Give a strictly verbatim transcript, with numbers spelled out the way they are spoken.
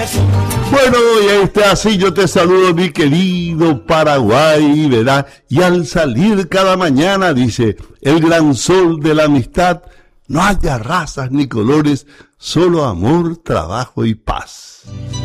Bueno, y ahí está, así yo te saludo, mi querido Paraguay, ¿verdad? Y al salir cada mañana, dice, el gran sol de la amistad, no haya razas ni colores, solo amor, trabajo y paz.